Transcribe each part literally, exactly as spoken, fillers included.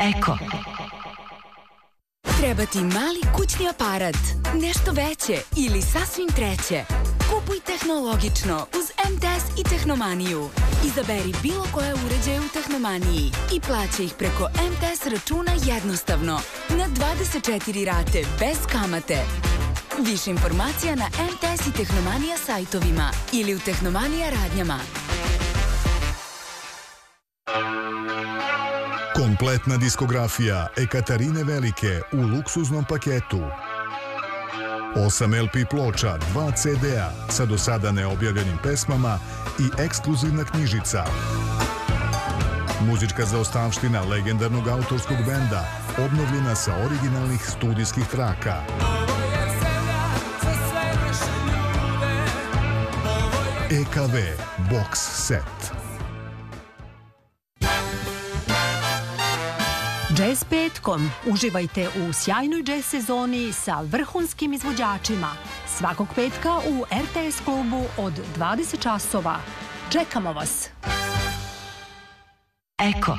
Eko. Treba ti mali kućni aparat, nešto veće ili sasvim treće. Kupuj tehnologično uz M T S i Tehnomaniju. Izaberi bilo koje uređaje u Tehnomaniji i plaćaj ih preko M T S računa jednostavno, na dvadeset četiri rate bez kamate. Više informacija na M T S i Tehnomanija sajtovima ili u Tehnomanija radnjama. Kompletna diskografija Ekaterine Velike u luksuznom paketu. osam L P ploča, dva C D-a sa do sada neobjavljenim pesmama i ekskluzivna knjižica. Muzička zaostavština legendarnog autorskog benda, obnovljena sa originalnih studijskih traka. E K V Box Set. Jazz petkom. Uživajte u sjajnoj jazz sezoni sa vrhunskim izvođačima. Svakog petka u R T S klubu od dvadeset časova. Čekamo vas. Eko.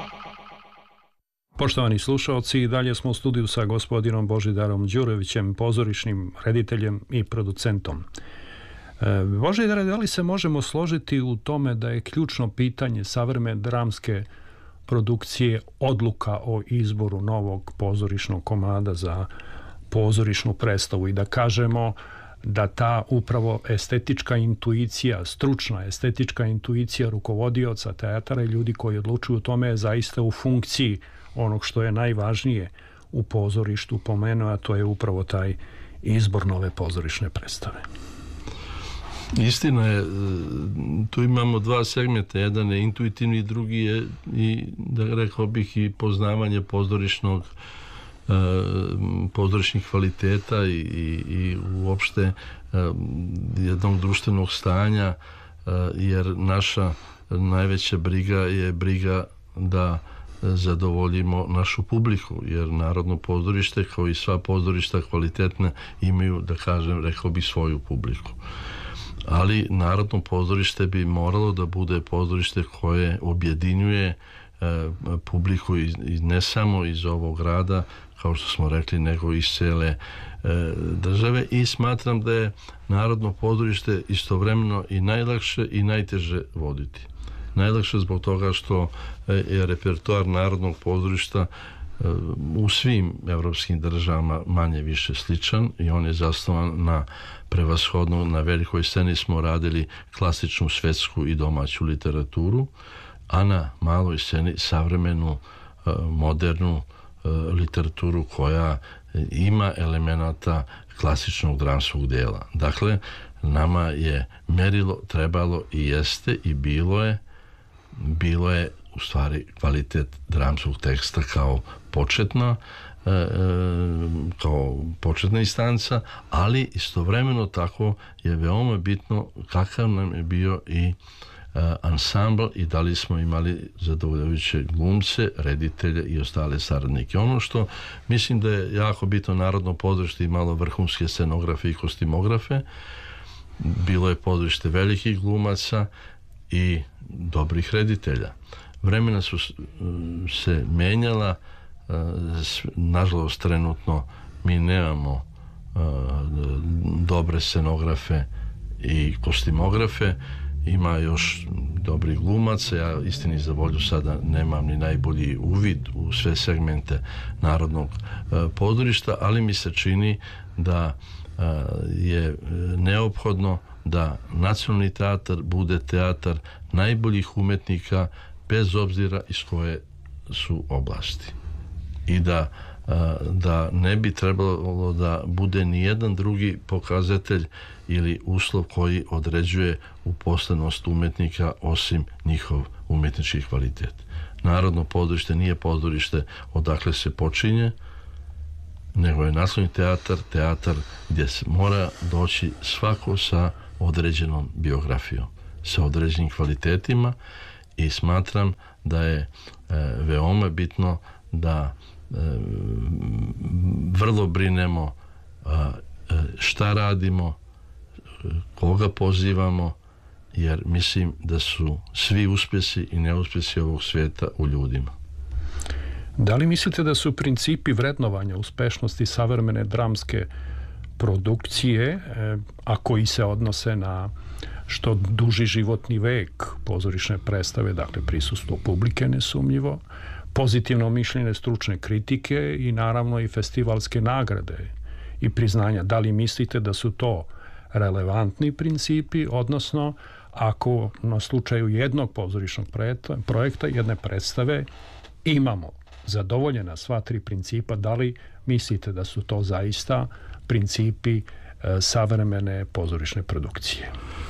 Poštovani slušaoci, dalje smo u studiju sa gospodinom Božidarom Đurovićem, pozorišnim rediteljem i producentom. Božidare, da li se možemo složiti u tome da je ključno pitanje savremene dramske produkcije odluka o izboru novog pozorišnog komada za pozorišnu predstavu i da kažemo da ta upravo estetička intuicija, stručna estetička intuicija rukovodioca teatara i ljudi koji odlučuju o tome je zaista u funkciji onog što je najvažnije u pozorištu pomenuo, a to je upravo taj izbor nove pozorišne predstave. Istina je, tu imamo dva segmenta, jedan je intuitivni, drugi je i, da rekao bih, i poznavanje pozorišnog pozorišnih kvaliteta i, i, i uopšte jednog društvenog stanja, jer naša najveća briga je briga da zadovoljimo našu publiku, jer Narodno pozorište, kao i sva pozorišta kvalitetna, imaju, da kažem, rekao bih, svoju publiku. Ali Narodno pozorište bi moralo da bude pozorište koje objedinjuje e, publiku iz, iz, ne samo iz ovog grada, kao što smo rekli, nego iz cele e, države, i smatram da je Narodno pozorište istovremeno i najlakše i najteže voditi. Najlakše zbog toga što je repertoar Narodnog pozorišta u svim evropskim državama manje više sličan i on je zasnovan na prevashodno, na velikoj sceni smo radili klasičnu svetsku i domaću literaturu, a na maloj sceni savremenu, modernu literaturu koja ima elemenata klasičnog dramskog dela. Dakle, nama je merilo, trebalo i jeste i bilo je bilo je u stvari kvalitet dramskog teksta kao početna e, e, kao početna instanca, ali istovremeno tako je veoma bitno kakav nam je bio i e, ansambl i da li smo imali zadovoljavajuće glumce, reditelje i ostale saradnike. Ono što mislim da je jako bitno, Narodno pozorište imalo vrhunske scenografe i kostimografe, bilo je pozorište velikih glumaca i dobrih reditelja. Vremena su se menjala, nažalost trenutno mi nemamo dobre scenografe i kostimografe, ima još dobrih glumaca, ja istini za volju sada nemam ni najbolji uvid u sve segmente Narodnog pozorišta, ali mi se čini da je neophodno da Nacionalni teatar bude teatar najboljih umetnika bez obzira iz koje su oblasti. I da, da ne bi trebalo da bude ni jedan drugi pokazatelj ili uslov koji određuje uposlenost umetnika osim njihov umetnički kvalitet. Narodno pozorište nije pozorište odakle se počinje, nego je Nacionalni teatar teatar gdje se mora doći svako sa određenom biografijom, sa određenim kvalitetima, i smatram da je e, veoma bitno da e, vrlo brinemo a, šta radimo, koga pozivamo, jer mislim da su svi uspjesi i neuspjesi ovog svijeta u ljudima. Da li mislite da su principi vrednovanja uspešnosti savremene dramske produkcije, a koji se odnose na što duži životni vek pozorišne predstave, dakle prisustvo publike nesumnjivo, pozitivno mišljenje stručne kritike i naravno i festivalske nagrade i priznanja. Da li mislite da su to relevantni principi, odnosno ako na slučaju jednog pozorišnog projekta, projekta jedne predstave imamo zadovoljena sva tri principa, da li mislite da su to zaista principi e, savremene pozorišne produkcije?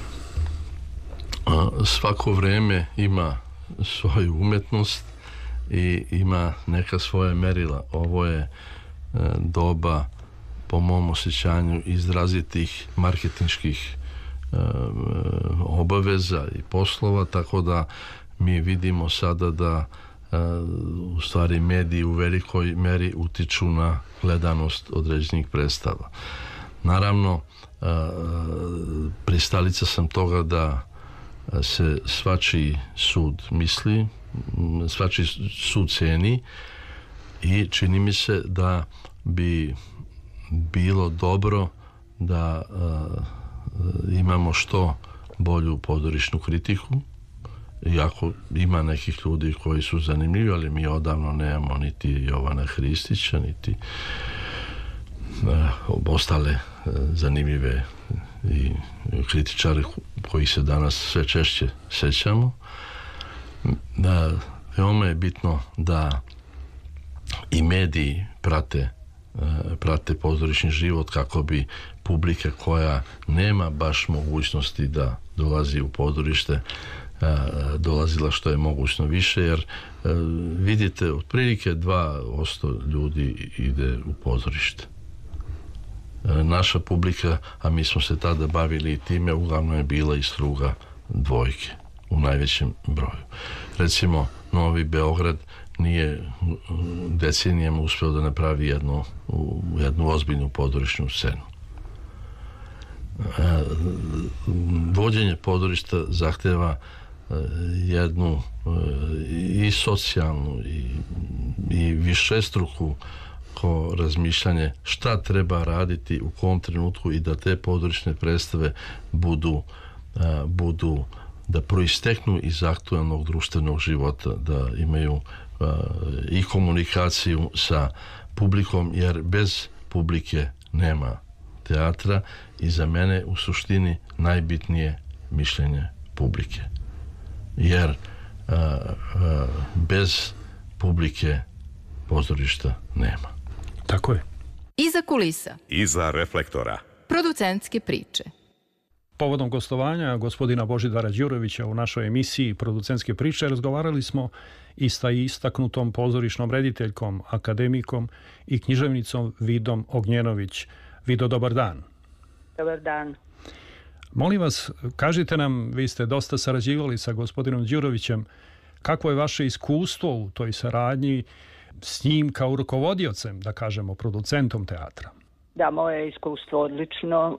Svako vreme ima svoju umetnost i ima neka svoja merila. Ovo je e, doba, po mom osjećanju, izrazitih marketinških e, obaveza i poslova, tako da mi vidimo sada da e, u stvari mediji u velikoj meri utiču na gledanost određenih predstava. Naravno, e, pristalica sam toga da se svačiji sud misli, svačiji sud ceni i čini mi se da bi bilo dobro da uh, imamo što bolju pozorišnu kritiku, iako ima nekih ljudi koji su zanimljivi, ali mi odavno nemamo niti Jovana Hristića, niti uh, ostale uh, zanimljive i kritičare koji se danas sve češće sećamo. Da, veoma je bitno da i mediji prate, prate pozorišni život kako bi publika koja nema baš mogućnosti da dolazi u pozorište dolazila što je mogućno više, jer vidite, otprilike dva posto ljudi ide u pozorište. Naša publika, a mi smo se tada bavili i time, uglavnom je bila iz kruga dvojke u najvećem broju. Recimo, Novi Beograd nije decenijama uspeo da napravi jednu, jednu ozbiljnu pozorišnu scenu. Vođenje pozorišta zahteva jednu i socijalnu i, i višestruku ko razmišljanje šta treba raditi u kom trenutku i da te pozorišne predstave budu, a, budu da proisteknu iz aktualnog društvenog života, da imaju a, i komunikaciju sa publikom, jer bez publike nema teatra i za mene u suštini najbitnije mišljenje publike. Jer a, a, bez publike pozorišta nema. Tako je. Iza kulisa. Iza reflektora. Producentske priče. Povodom gostovanja gospodina Božidara Đurovića u našoj emisiji Producentske priče razgovarali smo i sa istaknutom pozorišnom rediteljkom, akademikom i književnicom Vidom Ognjenović. Vido, dobar dan. Dobar dan. Molim vas, kažite nam, vi ste dosta sarađivali sa gospodinom Đurovićem, kakvo je vaše iskustvo u toj saradnji s njim kao rukovodiocem, da kažemo, producentom teatra? Da, moje iskustvo odlično.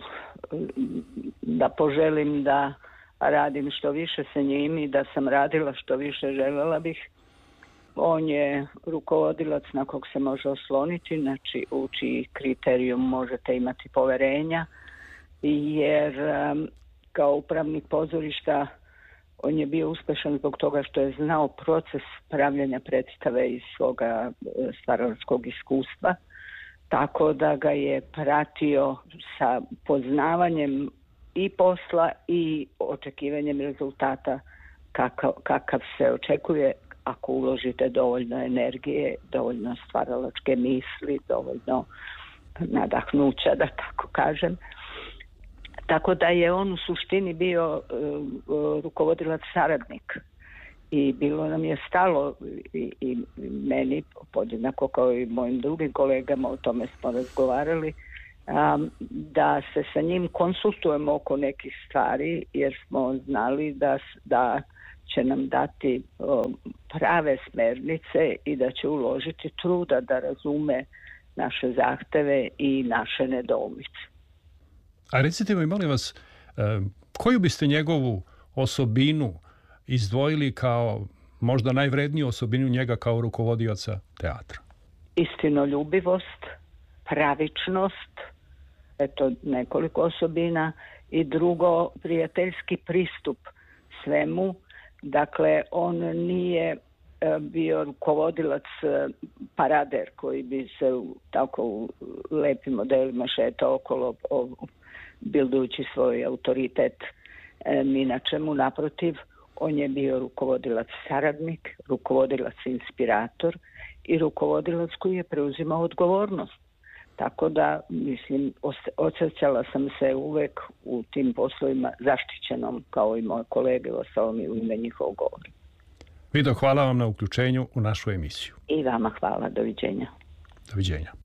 Da poželim da radim što više sa njim i da sam radila što više željela bih. On je rukovodilac na kog se može osloniti, znači u čiji kriterijum možete imati poverenja, jer kao upravnik pozorišta on je bio uspešan zbog toga što je znao proces pravljanja predstave iz svoga stvaralačkog iskustva, tako da ga je pratio sa poznavanjem i posla i očekivanjem rezultata kakav, kakav se očekuje ako uložite dovoljno energije, dovoljno stvaralačke misli, dovoljno nadahnuća, da tako kažem. Tako da je on u suštini bio uh, rukovodilac saradnik i bilo nam je stalo i, i meni podjednako kao i mojim drugim kolegama, o tome smo razgovarali, um, da se sa njim konsultujemo oko nekih stvari, jer smo znali da, da će nam dati um, prave smernice i da će uložiti truda da razume naše zahteve i naše nedoumice. A recite mi, molim vas, koju biste njegovu osobinu izdvojili kao možda najvredniju osobinu njega kao rukovodioca teatra? Istinoljubivost, pravičnost, eto nekoliko osobina, i drugo, prijateljski pristup svemu. Dakle, on nije bio rukovodilac parader koji bi se tako u lepim modelima šetao okolo bildujući svoj autoritet ni na čemu. Naprotiv, on je bio rukovodilac saradnik, rukovodilac inspirator i rukovodilac koji je preuzimao odgovornost. Tako da, mislim, osjećala sam se uvek u tim poslovima zaštićenom, kao i moje kolege, ostalom i u ime njihovog govora. Vido, hvala vam na uključenju u našu emisiju. I vama hvala, doviđenja. Doviđenja.